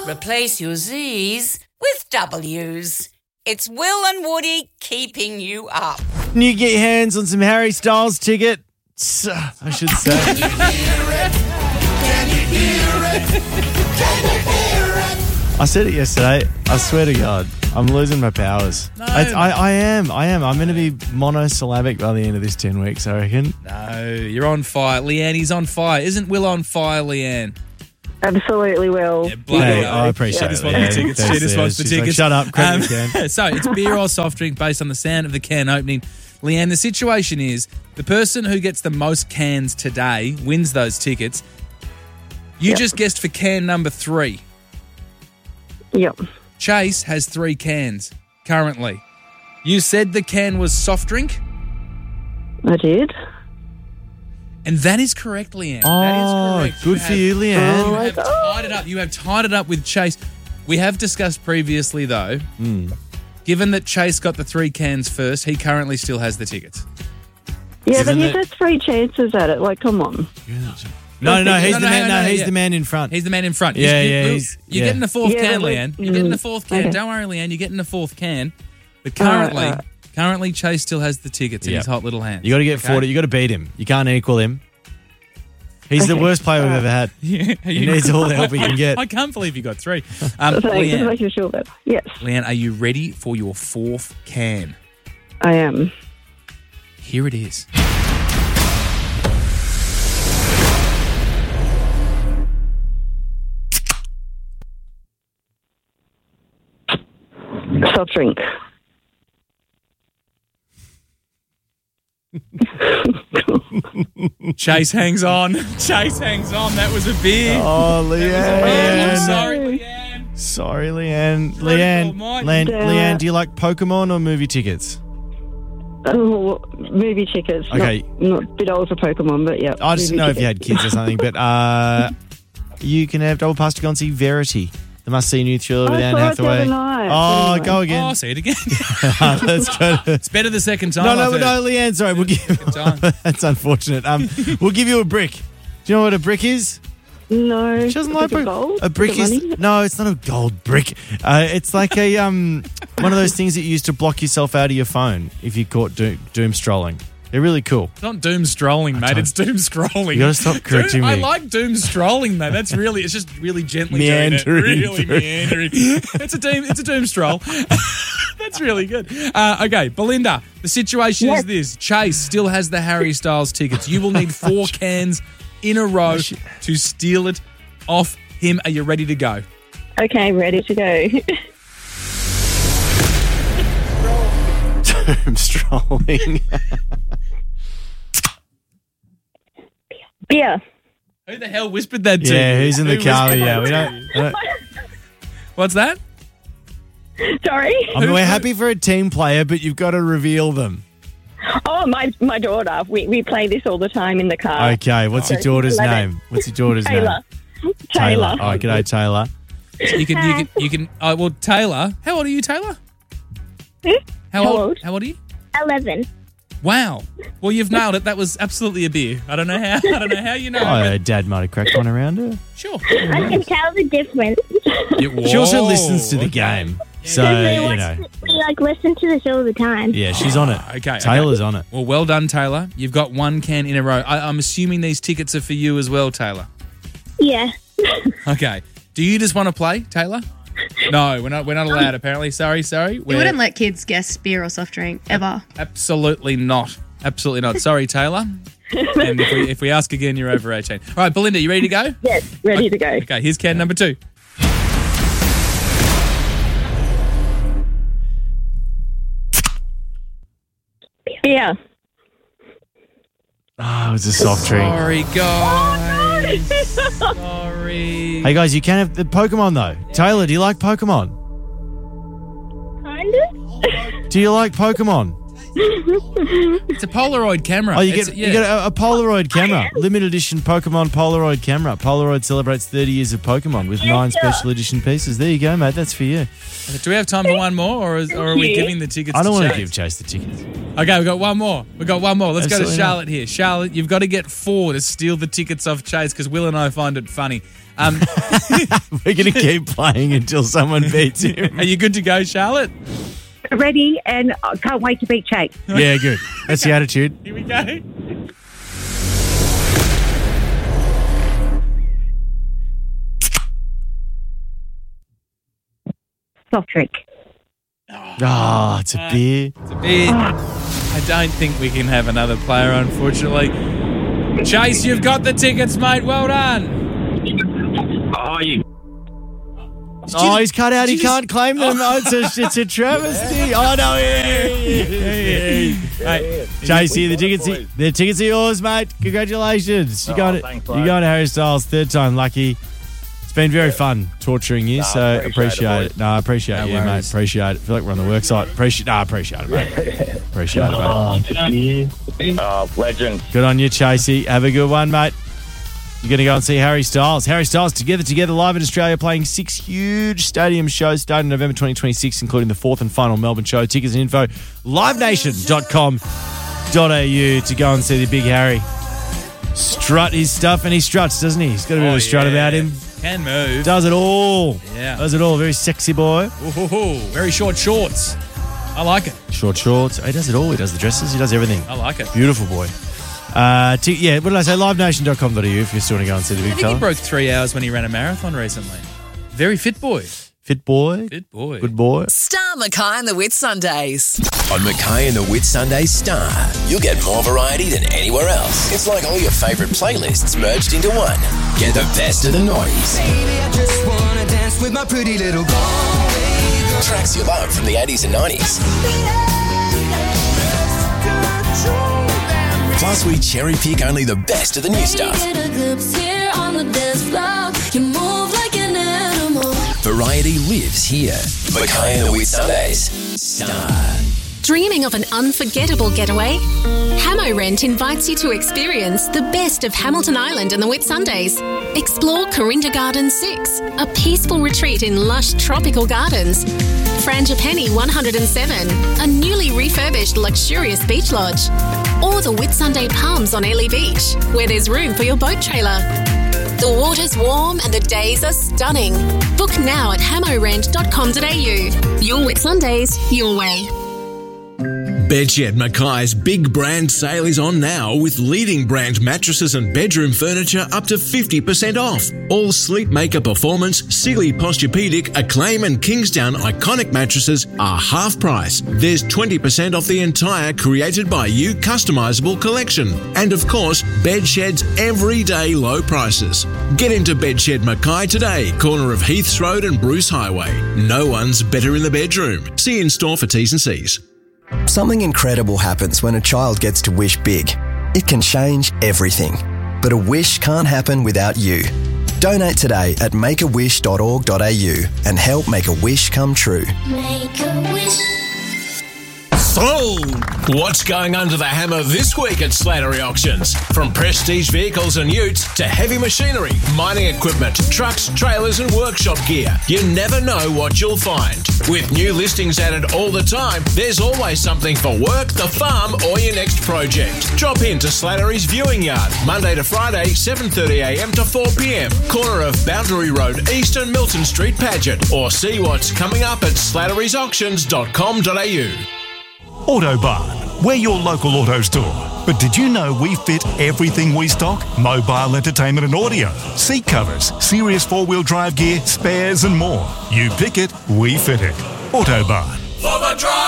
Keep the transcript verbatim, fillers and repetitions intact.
Replace your Z's with W's. It's Will and Woody keeping you up. Can you get your hands on some Harry Styles tickets? I should say. Can you hear it? Can you hear it? Can you hear it? I said it yesterday. I swear to God, I'm losing my powers. No. I, I, I am. I am. I'm going to be monosyllabic by the end of this ten weeks, I reckon. No, you're on fire. Leanne, he's on fire. Isn't Will on fire, Leanne? Absolutely will. Yeah, bloody Hey, hell. I appreciate She it. just wants the Leanne. tickets. Thanks, She just Leanne. wants the She's like, tickets. shut up, crack the can. So it's beer or soft drink based on the sound of the can opening. Leanne, the situation is the person who gets the most cans today wins those tickets. You Yep. just guessed for can number three. Yep. Chase has three cans currently. You said the can was soft drink, I did. and that is correct, Leanne. Oh, that is correct. good for have- you, Leanne. Oh, You have God. tied it up. You have tied it up with Chase. We have discussed previously, though, Hmm. given that Chase got the three cans first, he currently still has the tickets. Yeah, Isn't but he's it- had three chances at it. Like, come on. No, no, he's No, the no, man. no, No, no, he's yeah. the man in front. He's the man in front. Yeah, You- yeah, you- he's- You're yeah. getting the fourth Yeah, can, but- Leanne. You're getting the mm, fourth can. okay. Don't worry, Leanne. You're getting the fourth can. But All right, currently, all right. currently Chase still has the tickets in Yep. his hot little hands. You got to get Okay? forty. You got to beat him. You can't equal him. He's the Okay. worst player we've ever had. Yeah, He needs all the help he can get. I can't believe you got three. Um, Thanks. Just Leanne, making sure that. Yes, Leanne, are you ready for your fourth can? I am. Here it is. Soft drink. Chase hangs on. Chase hangs on. That was a beer. Oh, I'm Leanne. sorry, Leanne. Sorry, Leanne. Three Leanne, for mine. Leanne, Damn Leanne, it. do you like Pokemon or movie tickets? Oh, movie tickets. Okay. Not, not a bit old for Pokemon, but yeah. I just movie know if you tickets. had kids or something, but uh, you can have double pass to go and see Verity, the must-see new thriller with I Anne saw it the Hathaway. other night. Oh, Anyway. go Oh, again. I'll see it again. Let's go. To, It's better the second time. no, I've no, heard. no, Leanne. Sorry, we'll give. time. That's unfortunate. Um, we'll give you a brick. Do you know what a brick is? No. She doesn't Is like it brick. gold? A brick Is is it money? no, it's not a gold brick. Uh, it's like a um one of those things that you use to block yourself out of your phone if you caught doom, doom strolling. They're really cool. It's not doom strolling, mate. don't- It's doom scrolling. You gotta stop correcting Doom- I me. like doom strolling, though. That's really, it's just really gently doing it. Meandering Really through. meandering. It's a doom, it's a doom stroll. That's really good. Uh, okay, Belinda, the situation is this. Chase still has the Harry Styles tickets. You will need four cans in a row to steal it off him. Are you ready to go? Okay, ready to go. Doom strolling. Beer. Who the hell whispered that to yeah, you? who's in the Who car? whispered Yeah, that we to don't. you? I don't What's that? Sorry. I mean, we're happy for a team player, but you've got to reveal them. Oh, my my daughter. We we play this all the time in the car. Okay, what's your daughter's Love it. name? What's your daughter's Taylor. name? Taylor. Oh, g'day, Taylor. You can, you can, you can. Oh, well, Taylor. How old are you, Taylor? How, How old? old? How old are you? Eleven. Wow. Well, you've nailed it. That was absolutely a beer. I don't know how. I don't know how you know. Oh, but her dad might have cracked one around her. sure. I can tell the difference. She also Whoa, listens to the okay. game. So, we, you watch- know, we like listen to this all the time. yeah, she's on it. Okay. Taylor's okay. on it. Well, well done, Taylor. You've got one can in a row. I, I'm assuming these tickets are for you as well, Taylor. Yeah. Okay. Do you just want to play, Taylor? No, we're not. We're not allowed. Apparently. Sorry. Sorry. You We're wouldn't let kids guess beer or soft drink, ever. absolutely not. Absolutely not. Sorry, Taylor. And if we if we ask again, you're over eighteen. All right, Belinda, you ready to go? Yes, ready to go. Okay. Here's can number two. Beer. Oh, it was a soft drink. Sorry, guys. Sorry. Hey, guys, you can have the Pokemon, though. Taylor, do you like Pokemon? Kind of. Do you like Pokemon? It's a Polaroid camera. Oh, you It's- get yeah. you get a, a Polaroid camera, limited edition Pokemon Polaroid camera. Polaroid celebrates thirty years of Pokemon with nine special edition pieces. There you go, mate. That's for you. Do we have time for one more, or, is, or are we you. giving the tickets? I don't to want to Chase? give Chase the tickets. Okay, we've got one more. We've got one more. Let's go Absolutely to not. Charlotte here. Charlotte, you've got to get four to steal the tickets off Chase because Will and I find it funny. Um, We're going to keep playing until someone beats him. are you good to go, Charlotte? Ready, and I can't wait to beat Chase. Yeah, good. That's the attitude. Here we go. Soft drink. Oh, it's a beer. It's a bit. I don't think we can have another player, unfortunately. Chase, you've got the tickets, mate. Well done. Oh, you. Oh, he's cut out. He you just- can't claim them. Oh, it's, a, it's a travesty. Oh, no. Yeah, yeah, yeah. Hey, Chase, here, the tickets, the tickets are yours, mate. Congratulations. You Oh, got it. thanks, You mate. going to Harry Styles, third time lucky. It's been very fun torturing you, so appreciate appreciate it, it. No, I appreciate No you, mate. worries. Appreciate it. Feel like we're on the work site. Appreciate, no, I appreciate it, mate. Appreciate it, mate. Oh, legend. Good on you, Chasey. Have a good one, mate. You're going to go and see Harry Styles. Harry Styles Together Together live in Australia, playing six huge stadium shows starting November twenty twenty-six, including the fourth and final Melbourne show. Tickets and info, live nation dot com dot a u to go and see the big Harry strut his stuff, and he struts, doesn't he? He's got a bit of Oh, a strut yeah. about him. Can move. Does it all. Yeah. Does it all. Very sexy boy. Ooh, very short shorts. I like it. Short shorts. He does it all. He does the dresses. He does everything. I like it. Beautiful boy. Uh, t- yeah, what did I say? live nation dot com dot a u if you're still want to go and see the I big think he fella. broke three hours when he ran a marathon recently. Very fit boy. Fit boy. Fit boy. Good boy. Star Mackay and the Whit Sundays. On Mackay and the Whit Sunday Star, you'll get more variety than anywhere else. It's like all your favourite playlists merged into one. Get the best of the noise. Baby, I just wanna dance with my pretty little Galway. Tracks you love from the eighties and nineties. Plus, we cherry pick only the best of the new stuff. Variety lives here. Mackay and the Whit Sundays Star. Dreaming of an unforgettable getaway? Hamo Rent invites you to experience the best of Hamilton Island and the Whitsundays. Explore Corinda Gardens six, a peaceful retreat in lush tropical gardens. Frangipani one oh seven, a newly refurbished luxurious beach lodge. Or the Whitsunday Palms on Airlie Beach, where there's room for your boat trailer. The water's warm and the days are stunning. Book now at hamo rent dot com dot a u. Your Whitsundays, your way. Bedshed Mackay's big brand sale is on now with leading brand mattresses and bedroom furniture up to fifty percent off. All Sleepmaker Performance, Sealy Posturepedic, Acclaim and Kingsdown iconic mattresses are half price. There's twenty percent off the entire Created by You customizable collection. And of course, Bedshed's everyday low prices. Get into Bedshed Mackay today, corner of Heaths Road and Bruce Highway. No one's better in the bedroom. See in store for T's and C's. Something incredible happens when a child gets to wish big. It can change everything. But a wish can't happen without you. Donate today at make a wish dot org dot a u and help make a wish come true. Make a wish. So, what's going under the hammer this week at Slattery Auctions? From prestige vehicles and utes to heavy machinery, mining equipment, trucks, trailers and workshop gear. You never know what you'll find. With new listings added all the time, there's always something for work, the farm or your next project. Drop in to Slattery's Viewing Yard, Monday to Friday, seven thirty a m to four p m, corner of Boundary Road East and Milton Street, Paget. Or see what's coming up at slatterys auctions dot com dot a u. Autobarn, we're your local auto store. But did you know we fit everything we stock? Mobile entertainment and audio, seat covers, serious four-wheel drive gear, spares and more. You pick it, we fit it. Autobarn. For the drive.